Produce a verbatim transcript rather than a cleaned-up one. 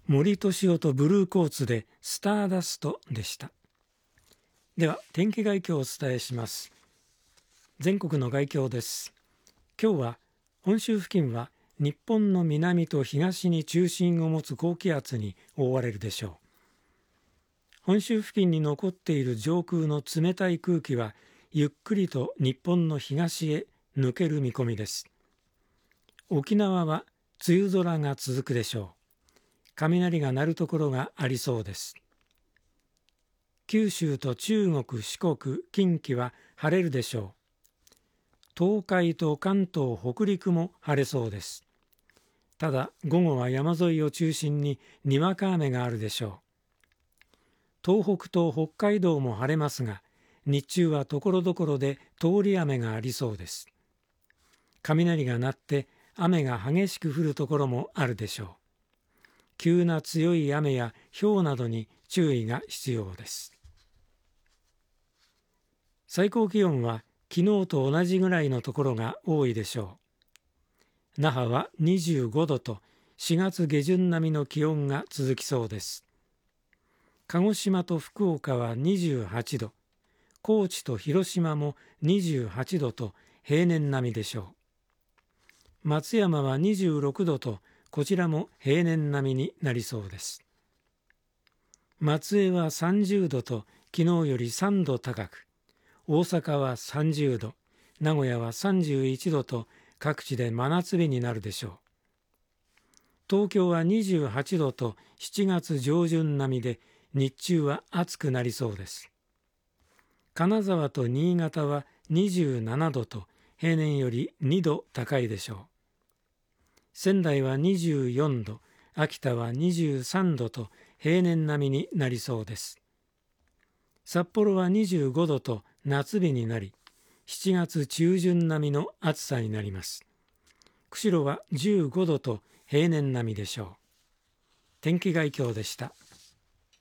森敏夫とブルーコーツでスターダストでした。では天気概況をお伝えします。全国の概況です。今日は本州付近は日本の南と東に中心を持つ高気圧に覆われるでしょう。本州付近に残っている上空の冷たい空気はゆっくりと日本の東へ抜ける見込みです。沖縄は梅雨空が続くでしょう。雷が鳴るところがありそうです。九州と中国、四国、近畿は晴れるでしょう。東海と関東、北陸も晴れそうです。ただ午後は山沿いを中心ににわか雨があるでしょう。東北と北海道も晴れますが、日中はところどころで通り雨がありそうです。雷が鳴って雨が激しく降るところもあるでしょう。急な強い雨や雹などに注意が必要です。最高気温は昨日と同じぐらいのところが多いでしょう。那覇はにじゅうごどとしがつ下旬並みの気温が続きそうです。鹿児島と福岡はにじゅうはちど、高知と広島もにじゅうはちどと平年並みでしょう。松山はにじゅうろくどとこちらも平年並みになりそうです。松江はさんじゅうどと昨日よりさんど高く、大阪はさんじゅうど、名古屋はさんじゅういちどと各地で真夏日になるでしょう。東京はにじゅうはちどとしちがつ上旬並みで日中は暑くなりそうです。金沢と新潟はにじゅうななどと平年よりにど高いでしょう。仙台はにじゅうよんど、秋田はにじゅうさんどと平年並みになりそうです。札幌はにじゅうごどと夏日になり、しちがつ中旬並みの暑さになります。釧路はじゅうごどと平年並みでしょう。天気概況でした。